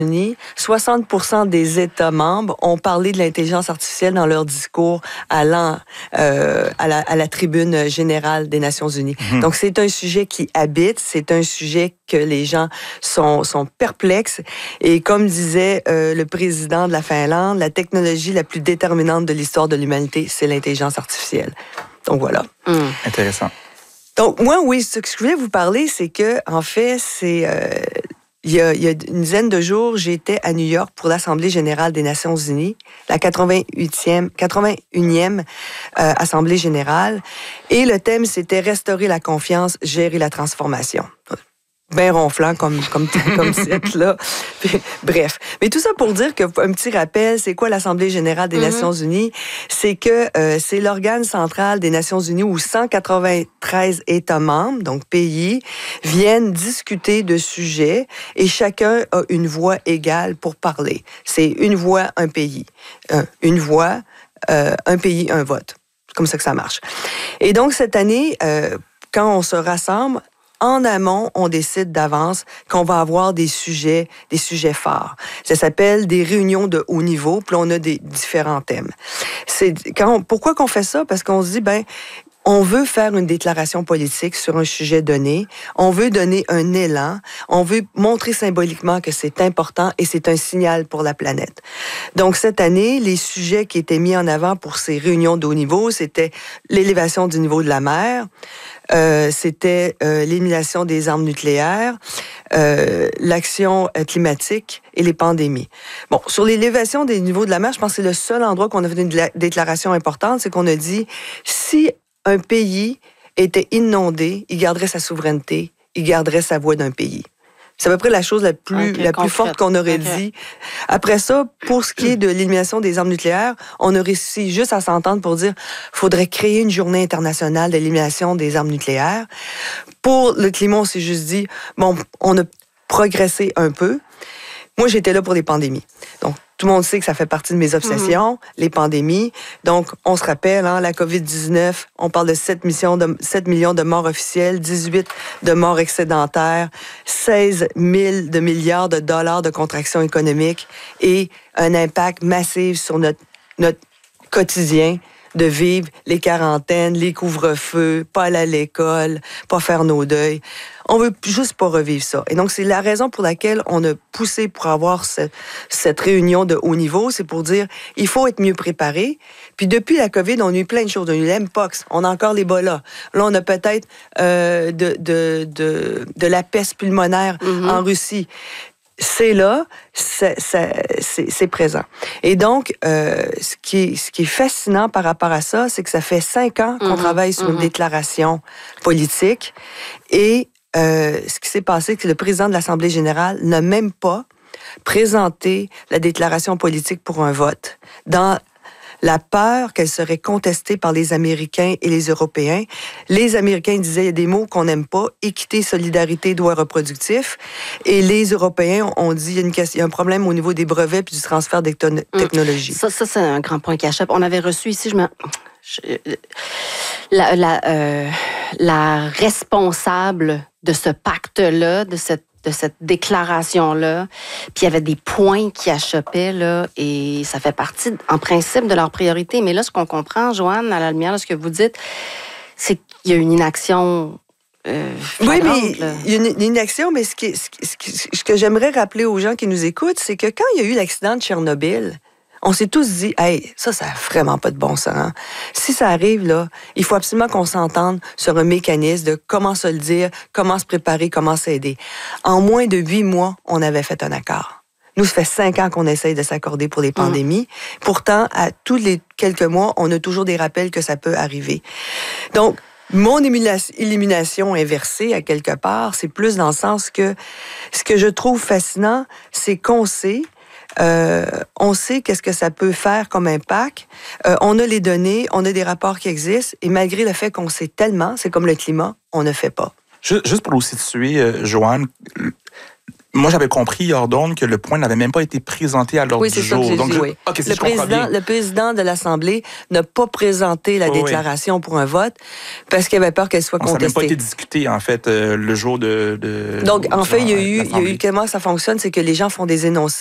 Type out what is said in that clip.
Unis, 60% des États membres ont parlé de l'intelligence artificielle dans leur discours à la tribune générale des Nations Unies. Donc, c'est un sujet qui habite, c'est un sujet que les gens sont perplexes. Et comme disait le président de la Finlande, la technologie la plus déterminante de l'histoire de l'humanité, c'est l'intelligence artificielle. Donc, voilà. Intéressant. Donc, moi, oui, ce que je voulais vous parler, c'est que, en fait, c'est... Il y a une dizaine de jours, j'étais à New York pour l'Assemblée générale des Nations unies, la 81e Assemblée générale, et le thème, c'était « Restaurer la confiance, gérer la transformation ». Bien ronflant comme titre, là. Bref. Mais tout ça pour dire qu'un petit rappel, c'est quoi l'Assemblée générale des Nations unies? C'est que c'est l'organe central des Nations unies où 193 États membres, donc pays, viennent discuter de sujets et chacun a une voix égale pour parler. C'est une voix, un pays. Une voix, un pays, un vote. C'est comme ça que ça marche. Et donc, cette année, quand on se rassemble, en amont, on décide d'avance qu'on va avoir des sujets phares. Ça s'appelle des réunions de haut niveau, puis là, on a des différents thèmes. Pourquoi qu'on fait ça? Parce qu'on se dit, on veut faire une déclaration politique sur un sujet donné, on veut donner un élan, on veut montrer symboliquement que c'est important et c'est un signal pour la planète. Donc, cette année, les sujets qui étaient mis en avant pour ces réunions de haut niveau, c'était l'élévation du niveau de la mer, c'était l'élimination des armes nucléaires, l'action climatique et les pandémies. Bon, sur l'élévation des niveaux de la mer, je pense que c'est le seul endroit qu'on a fait une déclaration importante, c'est qu'on a dit, si un pays était inondé, il garderait sa souveraineté, il garderait sa voix d'un pays. C'est à peu près la chose la plus forte qu'on aurait dit. Après ça, pour ce qui est de l'élimination des armes nucléaires, on a réussi juste à s'entendre pour dire faudrait créer une journée internationale d'élimination des armes nucléaires. Pour le climat, on s'est juste dit, on a progressé un peu. Moi, j'étais là pour les pandémies. Donc, tout le monde sait que ça fait partie de mes obsessions, les pandémies. Donc, on se rappelle, la COVID-19, on parle de 7 millions de morts officielles, 18 de morts excédentaires, 16 000 de milliards de dollars de contraction économique et un impact massif sur notre quotidien de vivre les quarantaines, les couvre-feux, pas aller à l'école, pas faire nos deuils. On veut juste pas revivre ça. Et donc, c'est la raison pour laquelle on a poussé pour avoir cette réunion de haut niveau, c'est pour dire, il faut être mieux préparé. Puis depuis la COVID, on a eu plein de choses. On a eu l'Mpox, on a encore l'Ebola. Là, on a peut-être de la peste pulmonaire en Russie. C'est là, c'est présent. Et donc, ce qui est fascinant par rapport à ça, c'est que ça fait 5 ans qu'on travaille sur une déclaration politique. Et ce qui s'est passé, c'est que le président de l'Assemblée générale n'a même pas présenté la déclaration politique pour un vote. Dans la peur qu'elle serait contestée par les Américains et les Européens. Les Américains disaient, il y a des mots qu'on n'aime pas, équité, solidarité, droit reproductif. Et les Européens ont dit, il y a un problème au niveau des brevets puis du transfert des technologies. Ça, c'est un grand point qui achoppe. On avait reçu ici, la responsable de ce pacte-là, de cette déclaration-là, puis il y avait des points qui achoppaient, là, et ça fait partie, en principe, de leurs priorités. Mais là, ce qu'on comprend, Joanne, à la lumière de ce que vous dites, c'est qu'il y a une inaction flagrante. Oui, mais il y a une inaction, mais ce que j'aimerais rappeler aux gens qui nous écoutent, c'est que quand il y a eu l'accident de Tchernobyl, on s'est tous dit, hey, ça a vraiment pas de bon sens. Hein? Si ça arrive, là, il faut absolument qu'on s'entende sur un mécanisme de comment se le dire, comment se préparer, comment s'aider. En moins de 8 mois, on avait fait un accord. Nous, ça fait 5 ans qu'on essaye de s'accorder pour les pandémies. Pourtant, à tous les quelques mois, on a toujours des rappels que ça peut arriver. Donc, mon élimination inversée, à quelque part, c'est plus dans le sens que ce que je trouve fascinant, c'est qu'on sait... on sait qu'est-ce que ça peut faire comme impact. On a les données, on a des rapports qui existent, et malgré le fait qu'on sait tellement, c'est comme le climat, on ne fait pas. Juste pour vous situer, Joanne, Moi, j'avais compris, hors d'onde, que le point n'avait même pas été présenté à l'ordre du jour. Donc, oui. Okay, le président de l'Assemblée n'a pas présenté la déclaration pour un vote parce qu'il avait peur qu'elle soit contestée. Ça n'a même pas été discuté, en fait, le jour de Donc, en fait, il y a eu comment ça fonctionne, c'est que les gens font des énoncés